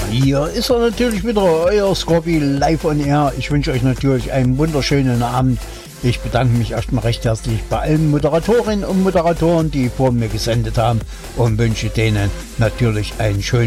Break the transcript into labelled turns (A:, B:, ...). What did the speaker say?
A: Hier ist er natürlich wieder, euer Scorpi live on air. Ich wünsche euch natürlich einen wunderschönen Abend. Ich bedanke mich erstmal recht herzlich bei allen Moderatorinnen und Moderatoren, die vor mir gesendet haben, und wünsche denen natürlich einen schönen